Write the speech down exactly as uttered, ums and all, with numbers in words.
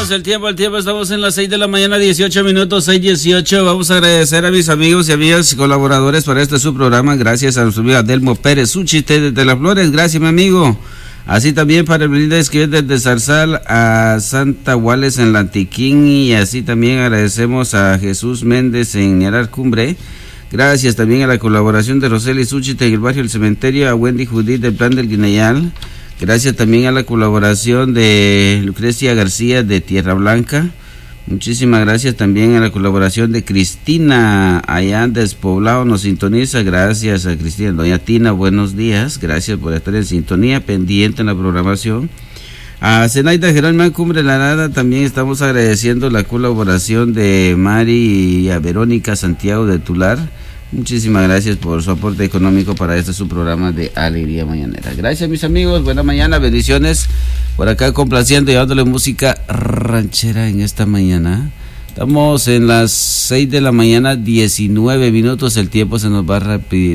Tenemos el tiempo, el tiempo, estamos en las seis de la mañana, dieciocho minutos, seis dieciocho. Vamos a agradecer a mis amigos y amigas y colaboradores para este su programa. Gracias a nuestro amigo Adelmo Pérez Uchite desde Las Flores. Gracias, mi amigo. Así también para el Belinda Esquivel desde Zarzal a Santa Guales en Lantiquín. Y así también agradecemos a Jesús Méndez en Ñarar Cumbre. Gracias también a la colaboración de Roseli Uchite en el barrio El Cementerio, a Wendy Judith del Plan del Guineyal. Gracias también a la colaboración de Lucrecia García de Tierra Blanca. Muchísimas gracias también a la colaboración de Cristina allá Despoblado, nos sintoniza. Gracias a Cristina. Doña Tina, buenos días. Gracias por estar en sintonía, pendiente en la programación. A Zenaida Germán Cumbre La Nada también estamos agradeciendo la colaboración de Mari y a Verónica Santiago de Tular. Muchísimas gracias por su aporte económico para este su programa de Alegría Mañanera. Gracias, mis amigos, buena mañana, bendiciones. Por acá complaciendo y dándole música ranchera en esta mañana. Estamos en las seis de la mañana, diecinueve minutos, el tiempo se nos va rápido.